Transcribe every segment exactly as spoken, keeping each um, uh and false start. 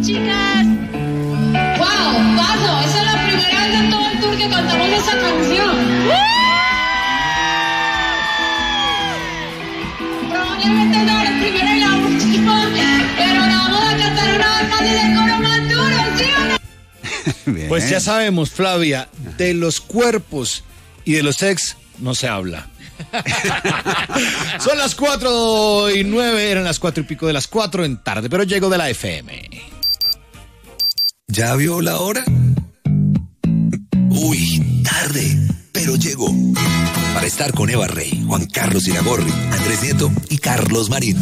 chicas. Wow, Pato, esa es la primera vez en todo el tour que cantamos esa canción. Probablemente no es la primera y la última, pero la vamos a cantar una vez más desde el coro más duro, ¿sí o no? Bien. Pues ya sabemos, Flavia, de los cuerpos y de los ex no se habla. Son las cuatro y nueve, eran las cuatro y pico de las cuatro en tarde, pero llego de la F M. ¿Ya vio la hora? Uy, tarde, pero llegó. Para estar con Eva Rey, Juan Carlos Iragorri, Andrés Nieto y Carlos Marín.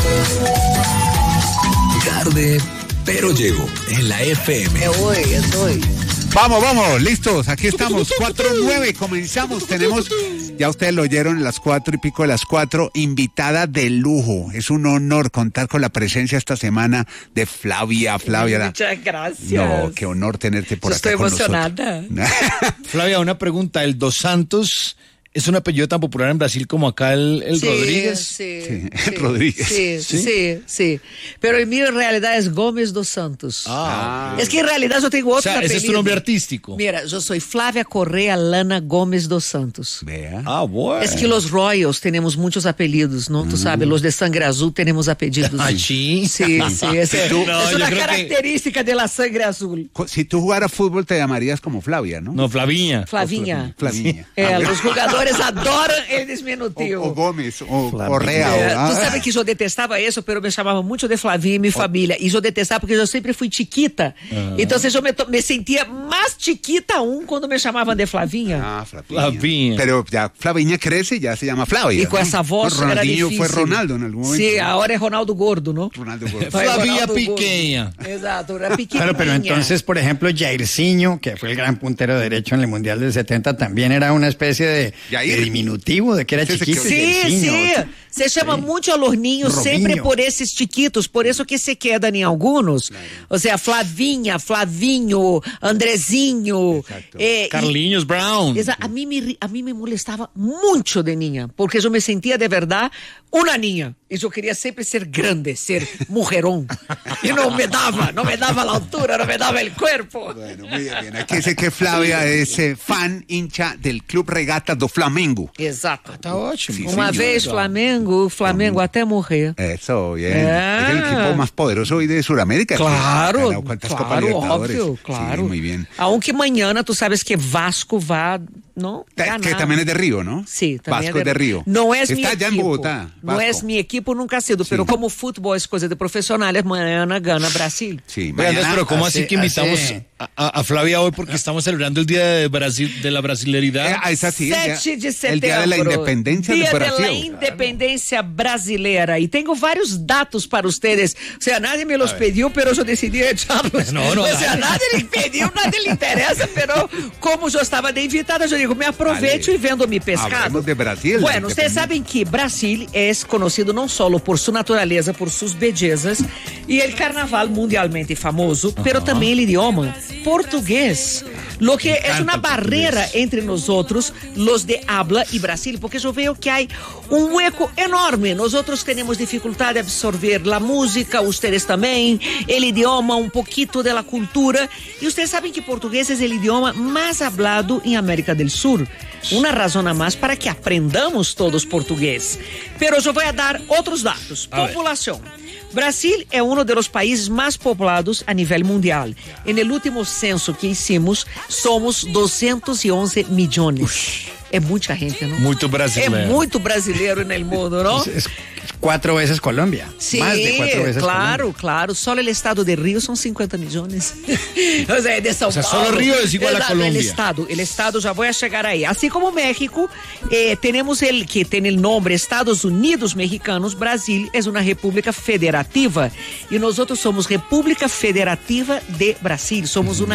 Tarde, pero llegó en la F M. Voy, estoy. Vamos, vamos, listos, aquí estamos, cuatro nueve, comenzamos, tenemos, ya ustedes lo oyeron, en las cuatro y pico de las cuatro, invitada de lujo, es un honor contar con la presencia esta semana de Flavia, Flavia. Muchas gracias. No, qué honor tenerte por Yo acá estoy con emocionada. nosotros. Flavia, una pregunta, ¿el Dos Santos es un apellido tan popular en Brasil como acá el, el Sí, Rodríguez? Sí, Sí, sí, Rodríguez. Sí, ¿Sí? sí, sí. Pero el mío en realidad es Gómez dos Santos. Ah, Es que en realidad yo tengo o otro sea, ese apellido. es tu nombre artístico. Mira, yo soy Flavia Correa Lana Gómez dos Santos. Vea. Ah, bueno. Es que los Royals tenemos muchos apellidos, ¿no? Tú sabes, los de sangre azul tenemos apellidos. Ah, sí. Sí, sí, es, es No, una yo creo que- característica de la sangre azul. Si tú jugaras fútbol te llamarías como Flavia, ¿no? No, Flaviña. Flavinha. Flaviña. Eh, Ah, los jugadores adoran el o, diminutivo. o Gómez, o Flaviña. Correa. É, o, ah, tu sabe que eu detestava isso, pero me chamava muito de Flavinha e minha família. E eu detestava porque eu sempre fui chiquita. Então, eu me, to- me sentia mais chiquita aún quando me chamavam de Flavinha. Ah, Flaviña. Flaviña. Pero ya Flaviña crece y ya se llama Flavia. E com ¿no? essa voz No, era Ronaldinho difícil. fue Ronaldo en algún momento. Sí, ¿no? ahora é Ronaldo Gordo, ¿no? Ronaldo Gordo. Fue Flavia Ronaldo Piqueña. Gordo. Exato, era pequenininha. Claro, pero entonces, por ejemplo, Jairzinho, que fue el gran puntero derecho en el Mundial del setenta, también era una especie de, Jair. de diminutivo, de que era Ese se chiquito. quedó- Sim, Jairzinho. sim. Você chama muito a los niños Robinho. sempre por esses chiquitos, por isso que se quedam em alguns. Ou seja, Flavinha, Flavinho, Andrezinho. Exacto. eh, e- Carlinhos Brown. Exa- a, mí me, ri- a mí me molestava muito de niña, porque eu me sentia de verdade uma niña. E eu queria sempre ser grande, ser mujerón. E não me dava, não me dava a altura, não me dava o corpo. Bueno, muy bien. Aquí sé que Flavia es eh, fan, hincha del Club Regata do Flamengo. Exato. Tá ótimo. Sí, Uma señor. vez Flamengo, Flamengo até morrer. Eso, bien. Ah. Es el equipo más poderoso hoy de Sudamérica. Claro, Ha ganado ¿Cuántas Copas claro, Libertadores? óbvio, claro. Sí, muy bien. Aunque mañana tú sabes que Vasco va, ¿no? Que Ganar. también es de Río, ¿no? Sí, también Vasco es de Río. No es mi Está allá en equipo. Bogotá. No Vasco. es mi equipo, nunca ha sido, pero como fútbol es cosa de profesionales, mañana gana Brasil. Sí, Oye, Andrés, mañana- pero ¿cómo así hace- que invitamos hace- a, a- a Flavia hoy porque estamos celebrando el día de Brasil, de la brasileridad? Eh, ah, esa sí, el día- sete de setembro. El día de la independencia Dia de de Brasil. la independencia brasileira. Y tengo varios datos para ustedes. O sea, nadie me los pidió, pero yo decidí echarlos. No, no, o sea, dale. nadie le pidió, nadie le interesa, pero como yo estaba de invitada, yo digo, me aprovecho Dale. y vendo mi pescado. Hablemos de Brasil, Bueno, de ustedes saben que Brasil es conocido no solo por su naturaleza, por sus bellezas y el carnaval mundialmente famoso, pero también el idioma portugués. Lo que es una barrera entre nosotros, los de habla y Brasil, porque yo veo que hay un hueco enorme. Nosotros tenemos dificultad de absorber la música, ustedes también, el idioma, un poquito de la cultura. Y ustedes saben que portugués es el idioma más hablado en América del Sur. Una razón a más para que aprendamos todos portugués. Pero yo voy a dar otros datos. A ver. Población. Brasil é um dos países mais poblados a nível mundial. En el último censo que hicimos, somos duzentos e onze milhões. É muita gente, não? Muito É brasileiro. muito brasileiro no mundo, não? Es, es cuatro veces Colombia. Sí, Más de cuatro veces claro, Colombia. claro. Solo el estado de Río son cincuenta millones. O sea, de São O sea, Paulo. solo Río es igual a Exato, Colombia. El estado, el estado, ya voy a llegar ahí. Así como México, eh, tenemos el que tiene el nombre Estados Unidos Mexicanos, Brasil es una república federativa. Y nosotros somos República Federativa de Brasil. Somos una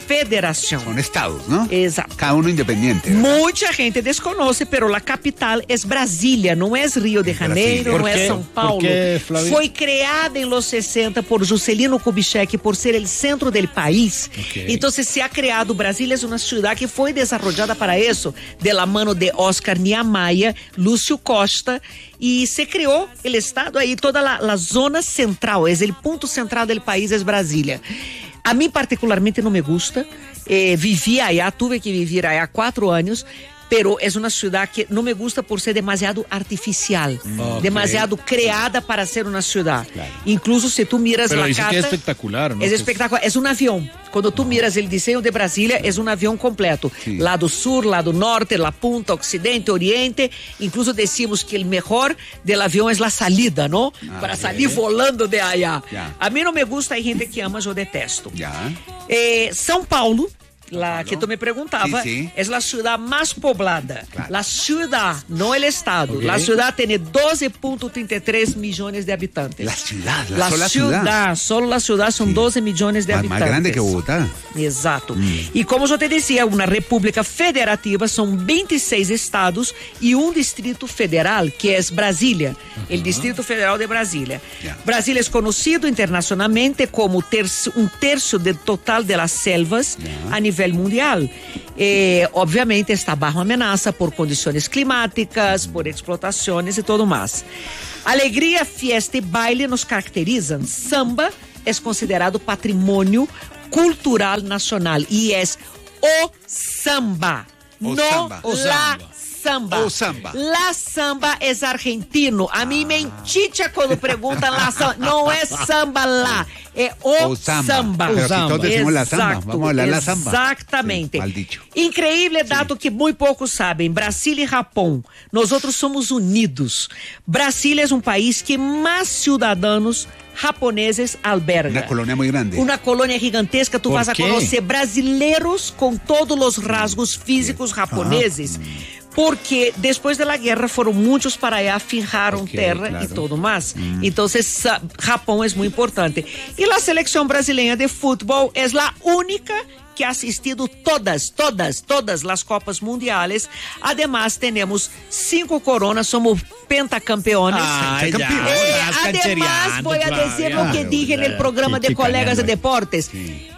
federación. Son estados, ¿no? Exacto. Cada uno independiente. ¿verdad? Mucha gente desconoce, pero la capital es Brasilia, no es Río de Janeiro, ¿Por no es qué? São Paulo. ¿Por qué, Flavia? Fue creada en los sesenta por Juscelino Kubitschek por ser el centro del país. Okay. Entonces se ha creado, Brasilia es una ciudad que fue desarrollada para eso, de la mano de Oscar Niemeyer, Lúcio Costa, y se creó el estado ahí, toda la, la zona central, es el punto central del país, es Brasilia. A mí particularmente no me gusta, eh, viví allá, tuve que vivir allá cuatro años, pero es una ciudad que no me gusta por ser demasiado artificial, Okay. demasiado creada para ser una ciudad. Claro. Incluso si tú miras Pero la dice carta, que es espectacular, ¿no? es Que espectacular, es un avión. Cuando tú miras el diseño de Brasilia, es un avión completo. Sí. Lado sur, lado norte, la punta, occidente, oriente. Incluso decimos que el mejor del avión es la salida, ¿no? Ah, para sí. salir volando de allá. Ya. A mí no me gusta, hay gente que ama, yo detesto. Ya. Eh, São Paulo, la Paulo. que tú me preguntabas, Sí, sí. es la ciudad más poblada. Claro. La ciudad, no el estado. Ok. La ciudad tiene doce punto treinta y tres millones de habitantes. La ciudad, la, La sola ciudad, ciudad. solo la ciudad son Sí. doce millones de Más, habitantes. más grande que Bogotá. Exato. Y como yo te decía, una república federativa, son veintiséis estados y un distrito federal, que es Brasilia, el Distrito Federal de Brasilia. Ya. Brasil es conocido internacionalmente como tercio- un tercio del total de las selvas Ya. a nivel mundial. Eh, obviamente está bajo amenaza por condiciones climáticas, por explotaciones y todo más. Alegría, fiesta y baile nos caracterizan. Samba es considerado patrimônio cultural nacional y es o samba, O no samba. O la samba. samba. O samba. La samba es argentino. A mí me enchicha cuando preguntan la samba. No es samba la, es o, O samba. samba. Pero aquí samba. todos decimos la samba. Exacto, Vamos a hablar la samba. Exactamente. Sí, mal dicho. Increíble dato que muy pocos saben. Brasil y Japón, nosotros somos unidos. Brasil es un país que más ciudadanos japoneses alberga. Una colonia muy grande. Una colonia gigantesca, tú ¿Por vas a qué? conocer brasileiros con todos los rasgos físicos japoneses. Porque después de la guerra fueron muchos para allá, fijaron Ok, terra claro. y todo más. Entonces, sa- Japón es muy importante. Y la selección brasileña de fútbol es la única que ha asistido todas, todas, todas las Copas Mundiales. Además, tenemos cinco coronas, somos pentacampeones. Ay, ya, Campeón. Eh, estás además, canchereando, voy a decir Flavia. lo que dije en el programa de Chichi colegas de Cañano. deportes.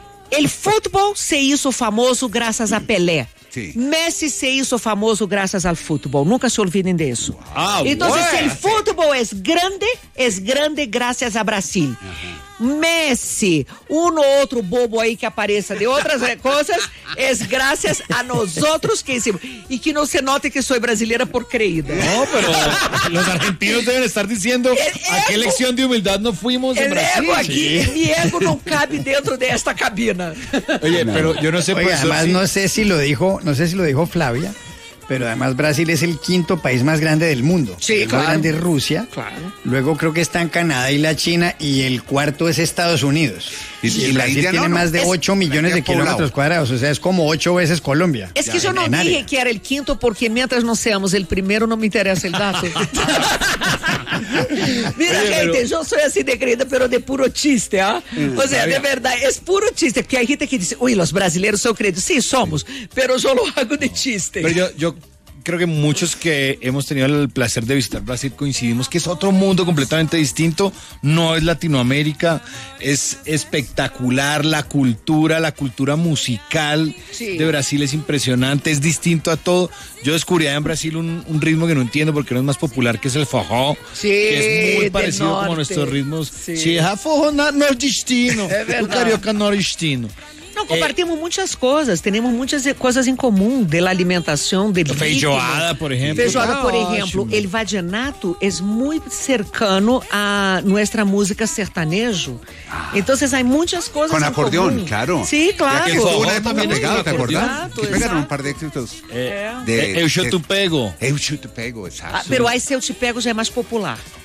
El fútbol se hizo famoso gracias a Pelé. Sí. Messi se hizo famoso gracias al fútbol. Nunca se olviden de eso. Ah, Entonces, bueno. el fútbol es grande, es grande gracias a Brasil. Messi, uno u otro bobo ahí que apareça de outras cosas, es gracias a nosotros que hicimos. Y que no se note que soy brasileira por creída. No, pero los argentinos deben estar diciendo a qué ego- lección de humildad no fuimos en El Brasil. ego aquí, mi ego no cabe dentro de esta cabina. Oye, pero yo no sé, Oiga, profesor, además si- no sé si lo dijo, no sé si lo dijo Flavia, pero además Brasil es el quinto país más grande del mundo. Sí, el más claro. grande es Rusia. Claro. Luego creo que están Canadá y la China y el cuarto es Estados Unidos. Y- Y, y la Brasil India tiene no, no. más de Es- ocho millones de India poblado. kilómetros cuadrados, o sea, es como ocho veces Colombia. Es que Ya, yo en- no en dije área. que era el quinto porque mientras no seamos el primero no me interesa el dato. Mira, Oye, gente, pero- yo soy así de creída, pero de puro chiste, ¿ah? O sea, de verdad, es puro chiste. Porque hay gente que dice, uy, los brasileños son creídos. Sí, somos, pero yo lo hago de chiste. pero yo, yo creo que muchos que hemos tenido el placer de visitar Brasil coincidimos que es otro mundo completamente distinto, no es Latinoamérica, es espectacular la cultura, la cultura musical Sí. de Brasil es impresionante, es distinto a todo. Yo descubrí allá en Brasil un, un ritmo que no entiendo porque no es más popular, que es el forró, Sí, que es muy del parecido como a norte. nuestros ritmos. Sí. Sí, é forró na- nordestino, É verdade. o carioca nordestino. No, compartimos muchas cosas, tenemos muchas cosas en común de la alimentación, del Feijoada, ritmo. por ejemplo. Feijoada, por Ah, ejemplo, ótimo. el vallenato es muy cercano a nuestra música sertanejo. Entonces hay muchas cosas Con en acordeón, común. claro. Sí, claro. Ya que estuvo una Forró época también es pegado, ¿te con acordás? Exacto, Que pegaron un exacto. par de éxitos. É. De, Eh, eu de- chuto pego. Eu chuto pego, exacto. Ah, pero aí se eu te pego já é mais popular.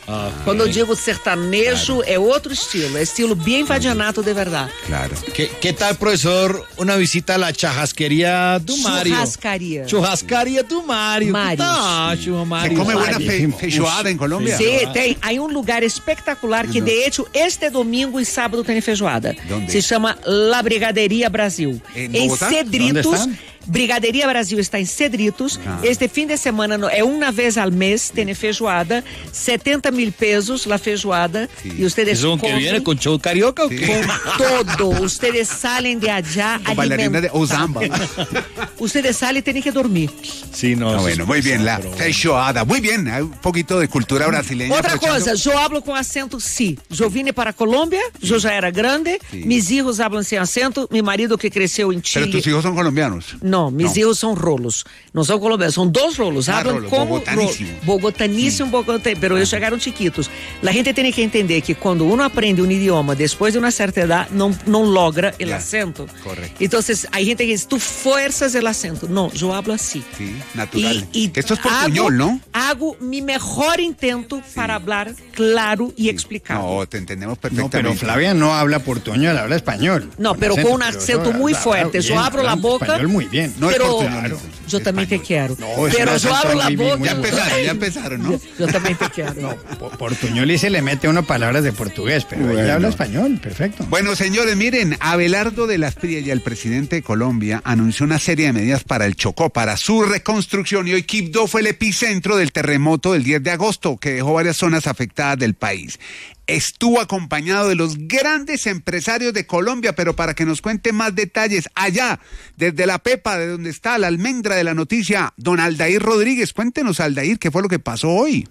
Ah, Quando eu digo sertanejo, claro. É outro estilo, é estilo bem vallenato de verdade. Claro. ¿Qué, ¿Qué tal, profesor? Una visita a la churrasquería do Mario. Churrascaria. Churrascaria do Mario. Mario. Ah, sí. Mario. Se come buena fe, feijoada em Colômbia? Sim, tem. Há um lugar espetacular que, de hecho, este domingo e sábado tem feijoada. Donde? Se chama La Brigaderia Brasil. Em, em Cedritos. Brigaderia Brasil está em Cedritos. Ah. Este fim de semana é uma vez ao mês, tem feijoada, setenta mil pesos la feijoada. Sí. E ustedes ¿Es un que viene con show carioca o sí. qué? Com todo. Ustedes salen de allá alimentados. De Ozamba. Ustedes salen y tienen que dormir. Sí, no. no bueno, muy bien, la feijoada. Muy bien, hay un poquito de cultura brasileña. Outra coisa, eu hablo com acento sí. Eu vine para Colômbia, eu já era grande, sí. Mis hijos hablan sem acento, mi marido que cresceu em Chile. Pero tus hijos son colombianos. No, mis no. hijos son rolos. No son colombianos, son dos rolos. Ah, hablan rolo, como bogotanísimo. Ro, bogotanísimo, sí. Bogotá, pero ellos llegaron chiquitos. La gente tiene que entender que cuando uno aprende un idioma después de una cierta edad, no, no logra el yeah. acento. Correcto. Entonces, hay gente que dice, tú fuerzas el acento. No, yo hablo así. Sí, natural. Y, y esto es portuñol, ¿no? Hago mi mejor intento sí. para hablar claro y sí. explicado. No, te entendemos perfectamente. No, pero Flavia no habla portuñol, habla español. No, pero acento, con un acento pero muy fuerte. Yo abro la boca. Español muy bien. No pero es portuñol. Yo es también español. te quiero. No, pero yo abro la boca. Ya empezaron, ya empezaron, ¿no? Yo, yo también te quiero. No, portuñol y se le mete uno palabras de portugués, pero bueno. Ella habla español, perfecto. Bueno, señores, miren, Abelardo de la Espriella, el presidente de Colombia, anunció una serie de medidas para el Chocó, para su reconstrucción, y hoy Quibdó fue el epicentro del terremoto del diez de agosto, que dejó varias zonas afectadas del país. Estuvo acompañado de los grandes empresarios de Colombia, pero para que nos cuente más detalles, allá, desde la Pepa, de donde está la almendra de la noticia, don Aldair Rodríguez. Cuéntenos, Aldair, ¿qué fue lo que pasó hoy?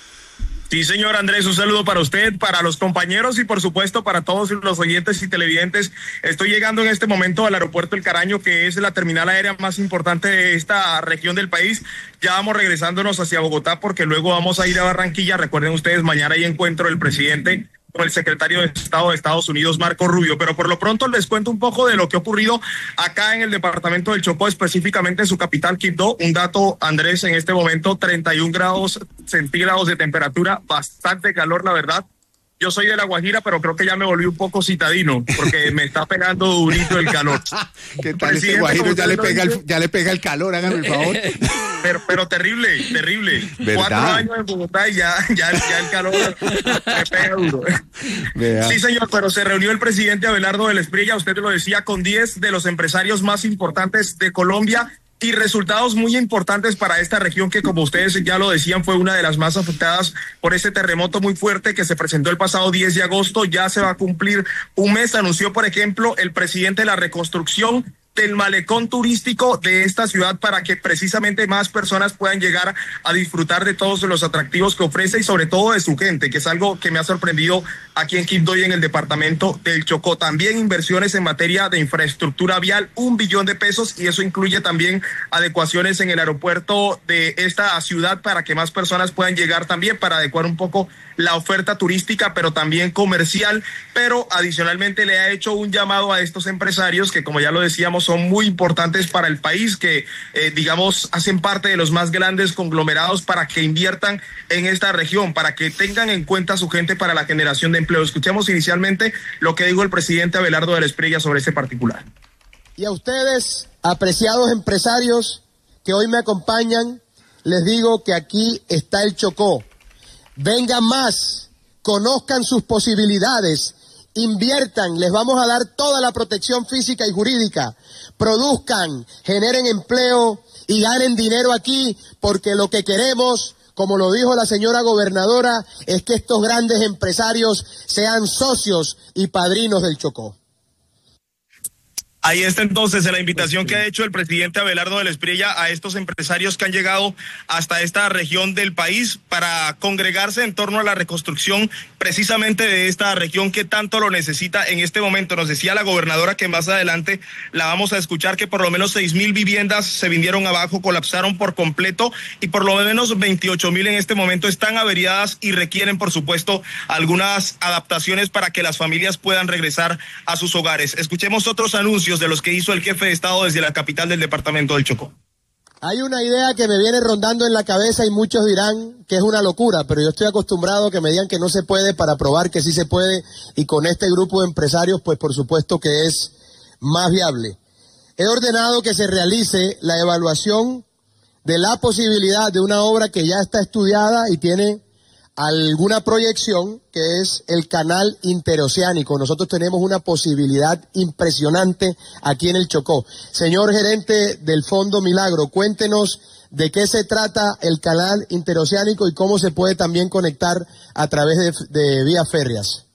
Sí, señor Andrés, un saludo para usted, para los compañeros y por supuesto para todos los oyentes y televidentes. Estoy llegando en este momento al aeropuerto El Caraño, que es la terminal aérea más importante de esta región del país. Ya vamos regresándonos hacia Bogotá porque luego vamos a ir a Barranquilla. Recuerden ustedes, mañana hay encuentro del presidente con el secretario de Estado de Estados Unidos, Marco Rubio. Pero por lo pronto les cuento un poco de lo que ha ocurrido acá en el departamento del Chocó, específicamente en su capital, Quibdó. Un dato, Andrés, en este momento treinta y un grados centígrados de temperatura, bastante calor, la verdad. Yo soy de La Guajira, pero creo que ya me volví un poco citadino, porque me está pegando durito el calor. ¿Qué tal ese Guajiro? Ya le, pega el, ya le pega el calor, háganme el favor. Pero, pero terrible, terrible. ¿verdad? Cuatro años en Bogotá y ya, ya, ya el calor me pega duro. ¿verdad? Sí, señor, pero se reunió el presidente Abelardo de la Espriella, usted lo decía, con diez de los empresarios más importantes de Colombia, y resultados muy importantes para esta región que, como ustedes ya lo decían, fue una de las más afectadas por este terremoto muy fuerte que se presentó el pasado diez de agosto. Ya se va a cumplir un mes. Anunció, por ejemplo, el presidente la reconstrucción del malecón turístico de esta ciudad para que precisamente más personas puedan llegar a disfrutar de todos los atractivos que ofrece y sobre todo de su gente, que es algo que me ha sorprendido aquí en Quibdó y en el departamento del Chocó. También inversiones en materia de infraestructura vial, un billón de pesos, y eso incluye también adecuaciones en el aeropuerto de esta ciudad para que más personas puedan llegar también, para adecuar un poco la oferta turística, pero también comercial. Pero adicionalmente le ha hecho un llamado a estos empresarios que, como ya lo decíamos, son muy importantes para el país, que eh, digamos hacen parte de los más grandes conglomerados, para que inviertan en esta región, para que tengan en cuenta a su gente para la generación de empleo. Escuchemos inicialmente lo que dijo el presidente Abelardo de la Espriella sobre este particular. Y a ustedes, apreciados empresarios que hoy me acompañan, les digo que aquí está el Chocó. Vengan más, conozcan sus posibilidades, inviertan, les vamos a dar toda la protección física y jurídica, produzcan, generen empleo y ganen dinero aquí, porque lo que queremos, como lo dijo la señora gobernadora, es que estos grandes empresarios sean socios y padrinos del Chocó. Ahí está entonces la invitación que ha hecho el presidente Abelardo de la Espriella a estos empresarios que han llegado hasta esta región del país para congregarse en torno a la reconstrucción precisamente de esta región que tanto lo necesita en este momento. Nos decía la gobernadora que más adelante la vamos a escuchar, que por lo menos seis mil viviendas se vinieron abajo, colapsaron por completo, y por lo menos veintiocho mil en este momento están averiadas y requieren, por supuesto, algunas adaptaciones para que las familias puedan regresar a sus hogares. Escuchemos otros anuncios de los que hizo el jefe de Estado desde la capital del departamento del Chocó. Hay una idea que me viene rondando en la cabeza y muchos dirán que es una locura, pero yo estoy acostumbrado a que me digan que no se puede para probar que sí se puede, y con este grupo de empresarios, pues por supuesto que es más viable. He ordenado que se realice la evaluación de la posibilidad de una obra que ya está estudiada y tiene alguna proyección, que es el canal interoceánico. Nosotros tenemos una posibilidad impresionante aquí en el Chocó. Señor gerente del Fondo Milagro, cuéntenos de qué se trata el canal interoceánico y cómo se puede también conectar a través de, de vías férreas.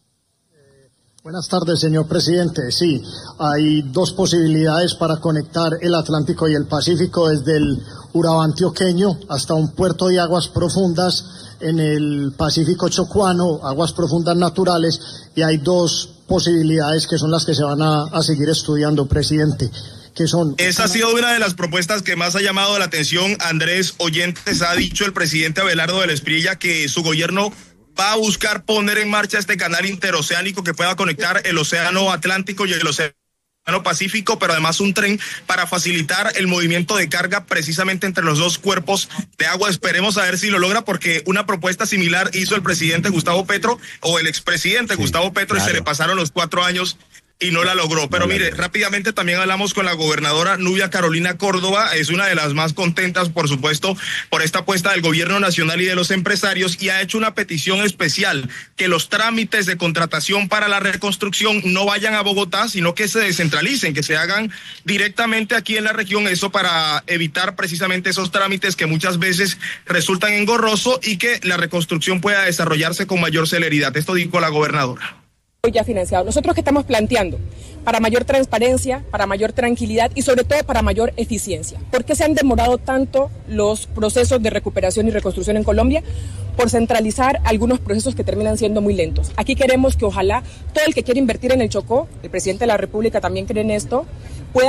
Buenas tardes, señor presidente. Sí, hay dos posibilidades para conectar el Atlántico y el Pacífico desde el Urabá antioqueño hasta un puerto de aguas profundas en el Pacífico chocuano, aguas profundas naturales, y hay dos posibilidades que son las que se van a, a seguir estudiando, presidente. Que son... Esa ha sido una de las propuestas que más ha llamado la atención. Andrés Oyentes, ha dicho el presidente Abelardo del Espriella que su gobierno va a buscar poner en marcha este canal interoceánico que pueda conectar el océano Atlántico y el océano Pacífico, pero además un tren para facilitar el movimiento de carga precisamente entre los dos cuerpos de agua. Esperemos a ver si lo logra, porque una propuesta similar hizo el presidente Gustavo Petro o el expresidente sí, Gustavo Petro, claro, y se le pasaron los cuatro años y no la logró. Pero no mire, logró. Rápidamente también hablamos con la gobernadora Nubia Carolina Córdoba. Es una de las más contentas, por supuesto, por esta apuesta del gobierno nacional y de los empresarios, y ha hecho una petición especial: que los trámites de contratación para la reconstrucción no vayan a Bogotá, sino que se descentralicen, que se hagan directamente aquí en la región. Eso para evitar precisamente esos trámites que muchas veces resultan engorrosos, y que la reconstrucción pueda desarrollarse con mayor celeridad. Esto dijo la gobernadora. Ya financiado. Nosotros que estamos planteando para mayor transparencia, para mayor tranquilidad y sobre todo para mayor eficiencia. ¿Por qué se han demorado tanto los procesos de recuperación y reconstrucción en Colombia? Por centralizar algunos procesos que terminan siendo muy lentos. Aquí queremos que ojalá todo el que quiere invertir en el Chocó, el presidente de la República también cree en esto,